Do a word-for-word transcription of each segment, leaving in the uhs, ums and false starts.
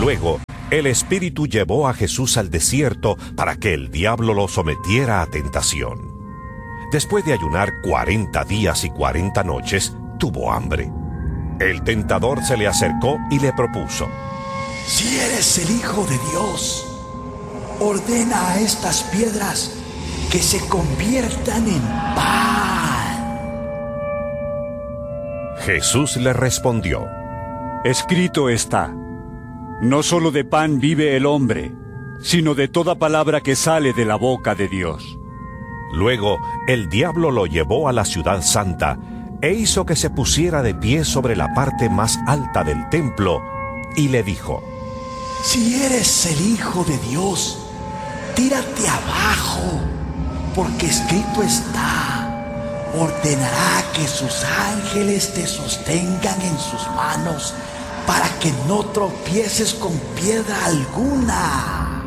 Luego, el Espíritu llevó a Jesús al desierto para que el diablo lo sometiera a tentación. Después de ayunar cuarenta días y cuarenta noches, tuvo hambre. El tentador se le acercó y le propuso: Si eres el Hijo de Dios, ordena a estas piedras que se conviertan en pan. Jesús le respondió: Escrito está: No solo de pan vive el hombre, sino de toda palabra que sale de la boca de Dios. Luego el diablo lo llevó a la ciudad santa e hizo que se pusiera de pie sobre la parte más alta del templo y le dijo: Si eres el Hijo de Dios, tírate abajo, porque escrito está: ordenará que sus ángeles te sostengan en sus manos para que no tropieces con piedra alguna.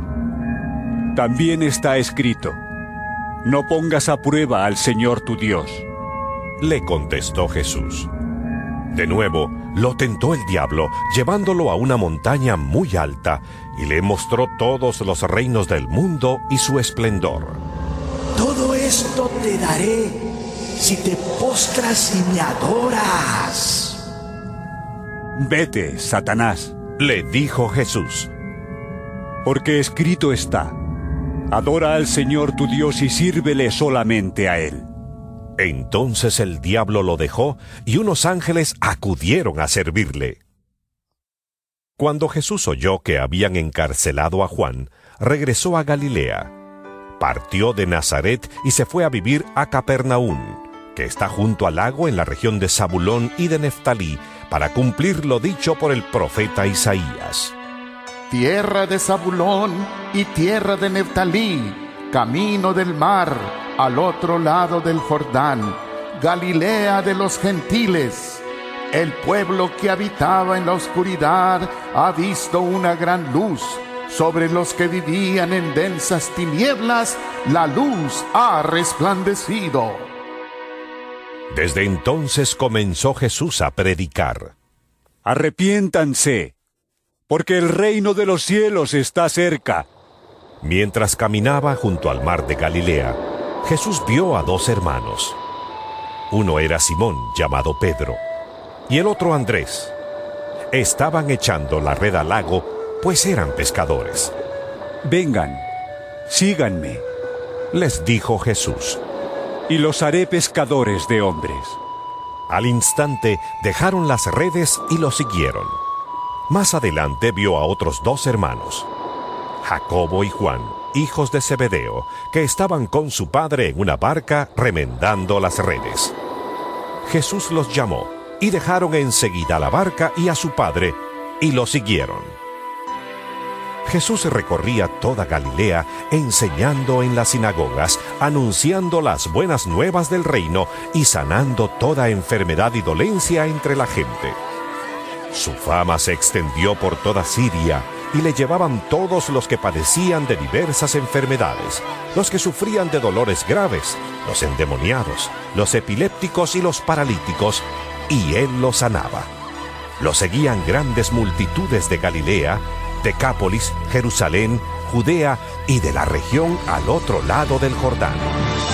También está escrito: No pongas a prueba al Señor tu Dios. Le contestó Jesús. De nuevo, lo tentó el diablo, llevándolo a una montaña muy alta, y le mostró todos los reinos del mundo y su esplendor. Todo esto te daré si te postras y me adoras. Vete, Satanás, le dijo Jesús. Porque escrito está: Adora al Señor tu Dios y sírvele solamente a Él. Entonces el diablo lo dejó y unos ángeles acudieron a servirle. Cuando Jesús oyó que habían encarcelado a Juan, regresó a Galilea. Partió de Nazaret y se fue a vivir a Capernaum, que está junto al lago en la región de Zabulón y de Neftalí, para cumplir lo dicho por el profeta Isaías. Tierra de Zabulón y tierra de Neftalí, camino del mar, al otro lado del Jordán, Galilea de los gentiles. El pueblo que habitaba en la oscuridad ha visto una gran luz. Sobre los que vivían en densas tinieblas, la luz ha resplandecido. Desde entonces comenzó Jesús a predicar: Arrepiéntanse, porque el reino de los cielos está cerca. Mientras caminaba junto al mar de Galilea, Jesús vio a dos hermanos. Uno era Simón, llamado Pedro, y el otro Andrés. Estaban echando la red al lago, pues eran pescadores. Vengan, síganme, les dijo Jesús, y los haré pescadores de hombres. Al instante dejaron las redes y lo siguieron. Más adelante vio a otros dos hermanos, Jacobo y Juan, hijos de Zebedeo, que estaban con su padre en una barca remendando las redes. Jesús los llamó, y dejaron enseguida la barca y a su padre, y lo siguieron. Jesús recorría toda Galilea, enseñando en las sinagogas, anunciando las buenas nuevas del reino y sanando toda enfermedad y dolencia entre la gente. Su fama se extendió por toda Siria, y le llevaban todos los que padecían de diversas enfermedades, los que sufrían de dolores graves, los endemoniados, los epilépticos y los paralíticos, y él los sanaba. Lo seguían grandes multitudes de Galilea, Decápolis, Jerusalén, Judea y de la región al otro lado del Jordán.